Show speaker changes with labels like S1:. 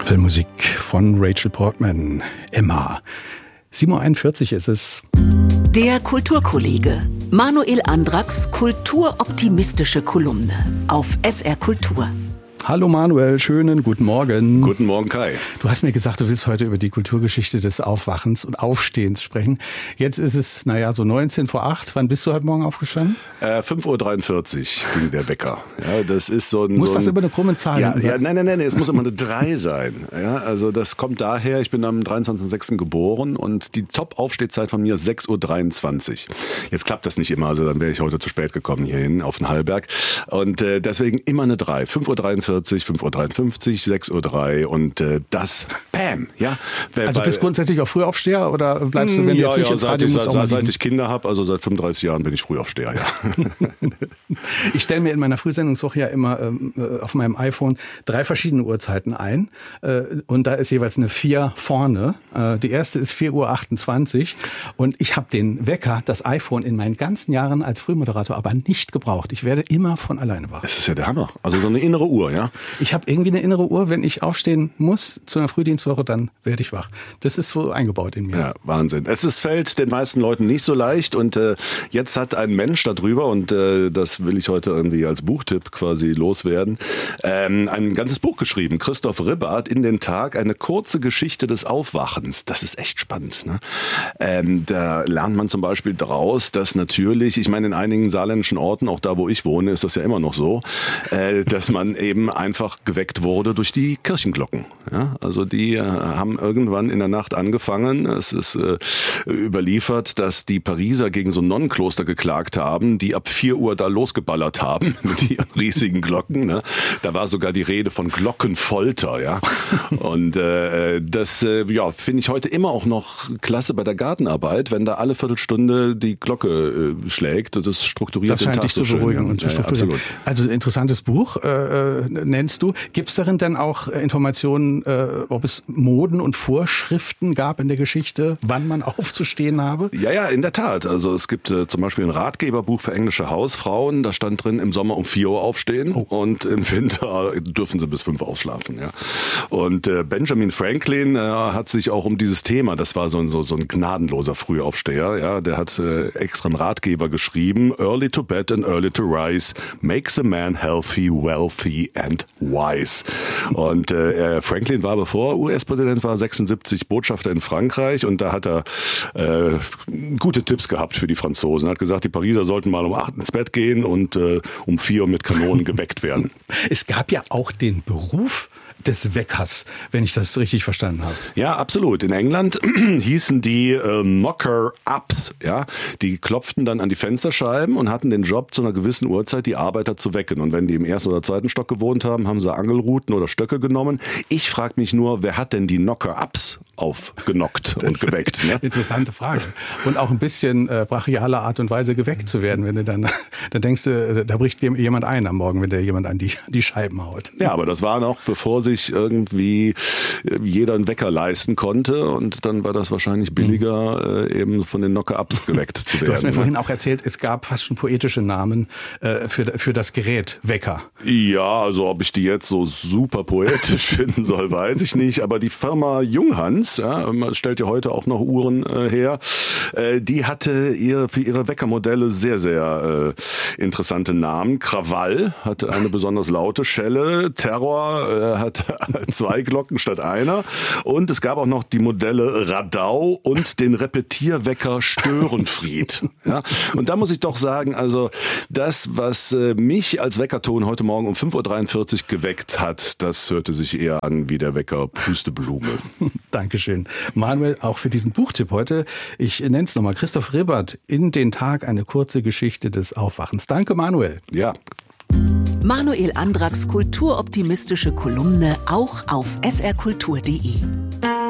S1: Filmmusik von Rachel Portman, Emma. 7.41 Uhr ist es.
S2: Der Kulturkollege. Manuel Andracks kulturoptimistische Kolumne auf SR Kultur.
S1: Hallo Manuel, schönen guten Morgen.
S3: Guten Morgen, Kai.
S1: Du hast mir gesagt, du willst heute über die Kulturgeschichte des Aufwachens und Aufstehens sprechen. Jetzt ist es, so 19 vor 8. Wann bist du heute Morgen aufgestanden?
S3: 5.43 Uhr ging der Wecker. Ja, das ist
S1: Muss das immer eine krumme Zahl sein?
S3: Ja, nein, es muss immer eine 3 sein. Ja, also das kommt daher, ich bin am 23.06. geboren und die Top-Aufstehzeit von mir ist 6.23 Uhr. Jetzt klappt das nicht immer, also dann wäre ich heute zu spät gekommen hierhin auf den Hallberg. Und deswegen immer eine 3. 5.43 Uhr, 5.53 Uhr, 6.03 Uhr und das, bam, ja.
S1: Also bist du grundsätzlich auch Frühaufsteher oder bleibst du, wenn du jetzt nicht ins Radio musst, auch mal
S3: seit ich Kinder habe, also seit 35 Jahren bin ich Frühaufsteher, ja.
S1: Ich stelle mir in meiner Frühsendungswoche ja immer auf meinem iPhone 3 verschiedene Uhrzeiten ein und da ist jeweils eine 4 vorne. Die erste ist 4.28 Uhr und ich habe den Wecker, das iPhone in meinen ganzen Jahren als Frühmoderator aber nicht gebraucht. Ich werde immer von alleine wach.
S3: Das ist ja der Hammer. Also so eine innere Uhr, ja?
S1: Ich habe irgendwie eine innere Uhr, wenn ich aufstehen muss zu einer Frühdienstwoche, dann werde ich wach. Das ist so eingebaut in mir.
S3: Ja, Wahnsinn. Fällt den meisten Leuten nicht so leicht und jetzt hat ein Mensch darüber und das will ich heute irgendwie als Buchtipp quasi loswerden, ein ganzes Buch geschrieben. Christoph Ribbart, In den Tag, eine kurze Geschichte des Aufwachens. Das ist echt spannend. Ne? Da lernt man zum Beispiel draus, dass natürlich, ich meine in einigen saarländischen Orten, auch da wo ich wohne, ist das ja immer noch so, dass man eben einfach geweckt wurde durch die Kirchenglocken. Ja? Also die haben irgendwann in der Nacht angefangen. Es ist überliefert, dass die Pariser gegen so ein Nonnenkloster geklagt haben, die ab 4 Uhr da losgeballert haben mit ihren riesigen Glocken. Ne? Da war sogar die Rede von Glockenfolter. Ja? Und das finde ich heute immer auch noch klasse bei der Gartenarbeit, wenn da alle Viertelstunde die Glocke schlägt. Das strukturiert den Tag
S1: dich
S3: so
S1: zu beruhigen
S3: schön.
S1: Und zu strukturieren.
S3: Absolut.
S1: Also interessantes Buch nennst du. Gibt es darin dann auch Informationen, ob es Moden und Vorschriften gab in der Geschichte, wann man aufzustehen habe?
S3: Ja, in der Tat. Also es gibt zum Beispiel ein Ratgeberbuch für englische Hausfrauen. Da stand drin, im Sommer um 4 Uhr aufstehen und im Winter dürfen sie bis 5 Uhr ausschlafen. Ja. Und Benjamin Franklin hat sich auch um dieses Thema, das war so ein gnadenloser Frühaufsteher, ja, der hat extra einen Ratgeber geschrieben, Early to bed and early to rise makes a man healthy, wealthy and wise. Und Franklin war, bevor er US-Präsident war, 76 Botschafter in Frankreich und da hat er gute Tipps gehabt für die Franzosen. Er hat gesagt, die Pariser sollten mal um 8 ins Bett gehen und um 4 Uhr mit Kanonen geweckt werden.
S1: Es gab ja auch den Beruf des Weckers, wenn ich das richtig verstanden habe.
S3: Ja, absolut. In England hießen die Knocker-Ups. Ja? Die klopften dann an die Fensterscheiben und hatten den Job, zu einer gewissen Uhrzeit die Arbeiter zu wecken. Und wenn die im 1. oder 2. Stock gewohnt haben, haben sie Angelruten oder Stöcke genommen. Ich frage mich nur, wer hat denn die Knocker-Ups aufgenockt und geweckt? Ne?
S1: Interessante Frage. Und auch ein bisschen brachialer Art und Weise geweckt zu werden, wenn du dann denkst du, da bricht jemand ein am Morgen, wenn der jemand an die Scheiben haut.
S3: Ja, aber das war noch, bevor sich irgendwie jeder einen Wecker leisten konnte und dann war das wahrscheinlich billiger, eben von den Knocker-Ups geweckt zu werden.
S1: Du hast mir vorhin auch erzählt, es gab fast schon poetische Namen für das Gerät Wecker.
S3: Ja, also ob ich die jetzt so super poetisch finden soll, weiß ich nicht, aber die Firma Junghans, man stellt ja heute auch noch Uhren her, die hatte für ihre Weckermodelle sehr, sehr interessante Namen. Krawall hatte eine besonders laute Schelle, Terror hat 2 Glocken statt einer und es gab auch noch die Modelle Radau und den Repetierwecker Störenfried. Ja? Und da muss ich doch sagen, also das, was mich als Weckerton heute Morgen um 5.43 Uhr geweckt hat, das hörte sich eher an wie der Wecker Pusteblume.
S1: Dankeschön. Manuel, auch für diesen Buchtipp heute. Ich nenne es nochmal. Christoph Ribbart, In den Tag, eine kurze Geschichte des Aufwachens. Danke, Manuel.
S3: Ja.
S2: Manuel Andracks kulturoptimistische Kolumne auch auf srkultur.de.